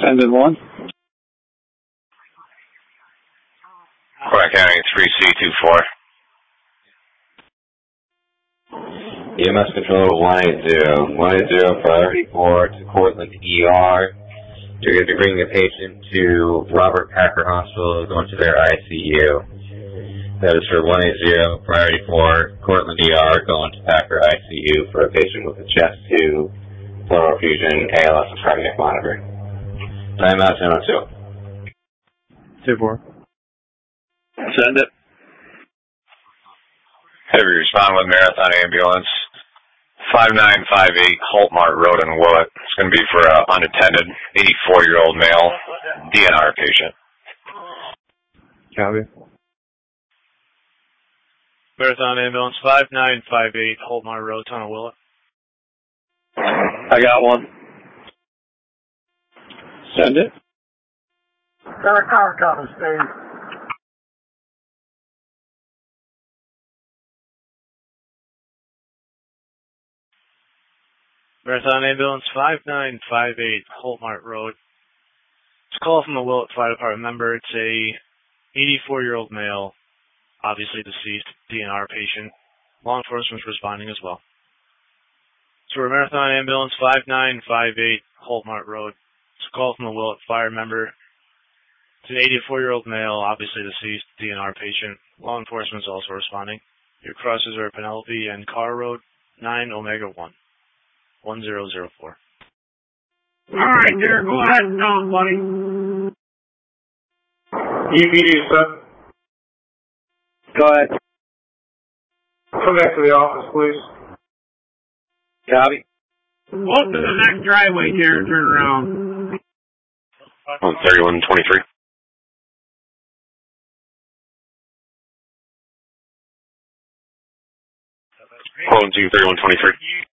Send in 1. Clark County 3C24. EMS control 180. 180, priority 4 to Cortland ER. You're going to be bringing a patient to Robert Packer Hospital, going to their ICU. That is for 180, priority 4, Cortland ER, going to Packer ICU for a patient with a chest tube, pleural effusion, ALS, and cardiac monitoring. Timeout 10:02. 2-4. Send it. Heavy respond with Marathon Ambulance. 5958 Holtmart Road in Willett. It's going to be for an unattended 84-year-old male DNR patient. Copy. Marathon Ambulance 5958 Holtmart Road, Town of Willett. I got one. Send it. Got a car coming, Steve. Marathon Ambulance 5958 Holtmart Road. It's a call from the Willett Fire Department member. It's a 84-year-old male, obviously deceased, DNR patient. Law enforcement's responding as well. So we're Marathon Ambulance 5958 Holtmart Road. It's a call from the Willett Fire member. It's an 84-year-old male, obviously deceased, DNR patient. Law enforcement's also responding. Your crosses are Penelope and Carr Road, 9 Omega 1. 1004. Alright, dear, go ahead and go, buddy. EPD, sir. Go ahead. Come back to the office, please. Copy. Go to the next driveway here and turn around. On 3123. Quoting to 3123.